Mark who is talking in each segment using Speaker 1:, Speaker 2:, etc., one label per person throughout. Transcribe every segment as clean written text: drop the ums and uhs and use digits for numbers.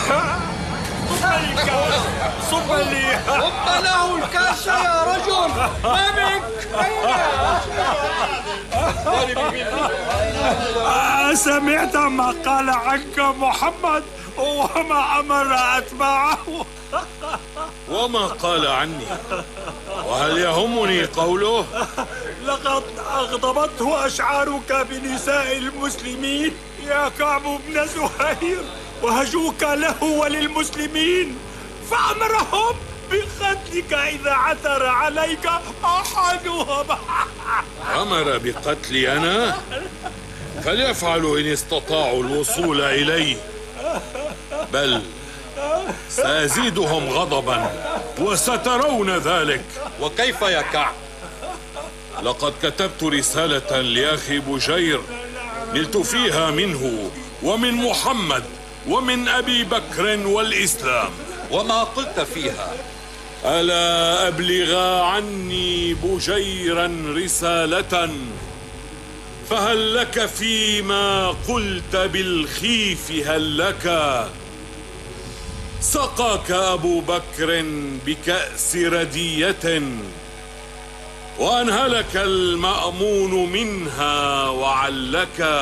Speaker 1: صب لي
Speaker 2: صب له الكاس يا رجل. ما بك؟
Speaker 1: سمعت ما قال عنك محمد وما أمر أتباعه؟
Speaker 3: وما قال عني؟ وهل يهمني قوله؟
Speaker 1: لقد أغضبته أشعارك بنساء المسلمين يا كعب بن زهير، وهجوك له وللمسلمين، فأمرهم بقتلك إذا عثر عليك أحدهم.
Speaker 3: أمر بقتلي أنا؟ فليفعلوا إن استطاعوا الوصول إليه، بل سأزيدهم غضبا وسترون ذلك.
Speaker 4: وكيف يا كعب؟
Speaker 3: لقد كتبت رسالة لأخي بجير نلت فيها منه ومن محمد ومن أبي بكر والإسلام.
Speaker 4: وما قلت فيها؟
Speaker 3: ألا أبلغ عني بجيرا رسالة، فهل لك فيما قلت بالخيف هل لك؟ سقاك أبو بكر بكأس ردية، وأنهلك المأمون منها وعلك،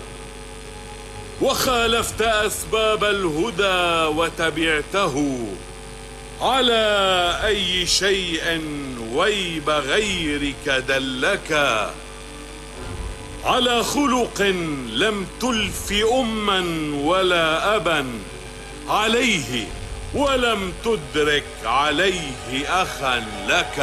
Speaker 3: وخالفت أسباب الهدى وتبعته، على أي شيء ويب غيرك دلك؟ على خلق لم تلف أما ولا أبا عليه، ولم تدرك عليه أخا لك.